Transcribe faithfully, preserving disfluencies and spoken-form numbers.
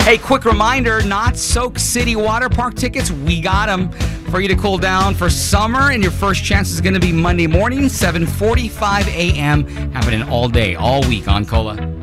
Hey, quick reminder, Not Soak City Water Park tickets, we got them for you to cool down for summer, and your first chance is going to be Monday morning, seven forty-five a.m., happening all day, all week on Cola.